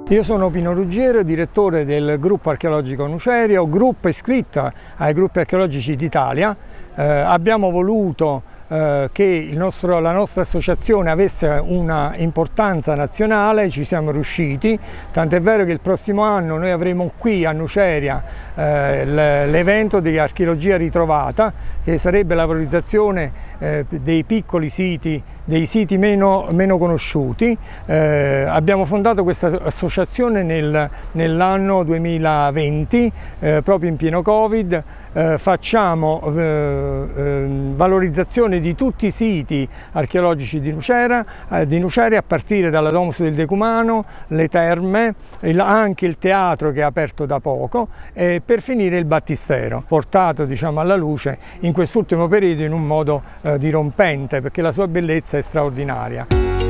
Io sono Pino Ruggiero, direttore del gruppo archeologico Nucerio, gruppo iscritto ai gruppi archeologici d'Italia. Abbiamo voluto che la nostra associazione avesse una importanza nazionale, ci siamo riusciti, tant'è vero che il prossimo anno noi avremo qui a Nuceria l'evento di archeologia ritrovata, che sarebbe la valorizzazione dei piccoli siti, dei siti meno conosciuti. Abbiamo fondato questa associazione nell'anno 2020, proprio in pieno Covid. Facciamo valorizzazione di tutti i siti archeologici di Nuceria a partire dalla Domus del Decumano, le terme, anche il teatro che è aperto da poco, e per finire il battistero, portato alla luce in quest'ultimo periodo in un modo dirompente, perché la sua bellezza è straordinaria.